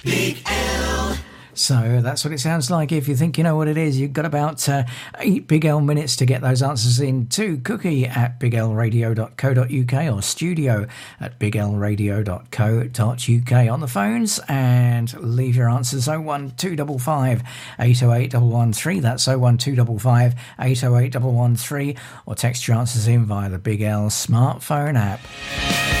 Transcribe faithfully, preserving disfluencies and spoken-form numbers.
Big L. So that's what it sounds like. If you think you know what it is, you've got about uh, eight Big L minutes to get those answers in to cookie at big l radio dot co dot uk or studio at big l radio dot co dot uk on the phones, and leave your answers oh one two five five, eight oh eight one one three. That's oh one two five five, eight oh eight one one three, or text your answers in via the Big L smartphone app.